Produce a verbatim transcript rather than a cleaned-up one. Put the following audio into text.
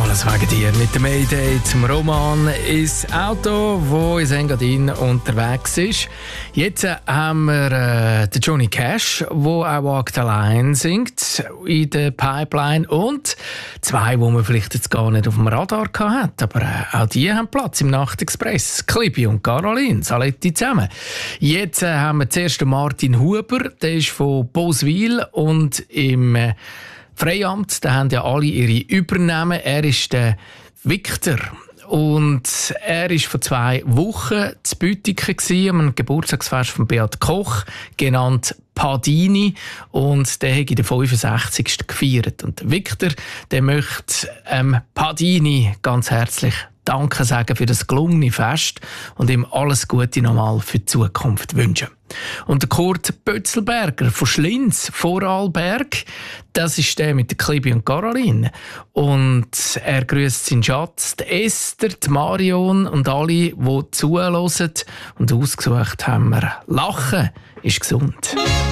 Alles wegen dir mit dem Mayday zum Roman ins Auto, wo in Engadin unterwegs ist. Jetzt haben wir äh, den Johnny Cash, der auch «Walk the Line» singt, in der Pipeline. Und zwei, die man vielleicht jetzt gar nicht auf dem Radar hatte. Aber äh, auch die haben Platz im Nachtexpress. Clippi und Caroline, Saletti zusammen. Jetzt äh, haben wir zuerst den Martin Huber, der ist von Boswil und im äh, Freiamt, da haben ja alle ihre Übernahmen. Er ist der Victor. Und er war vor zwei Wochen zu Büttiken am Geburtstagsfest von Beat Koch, genannt Padini. Und der hat in der fünfundsechzigsten gefeiert. Und der Victor, der möchte ähm, Padini ganz herzlich Danke sagen für das gelungene Fest und ihm alles Gute nochmal für die Zukunft wünschen. Und der Kurt Bötzelberger von Schlinz, Vorarlberg, das ist der mit der Clippi und Caroline. Und er grüßt seinen Schatz, die Esther, die Marion und alle, die zuhören. Und ausgesucht haben wir «Lachen ist gesund».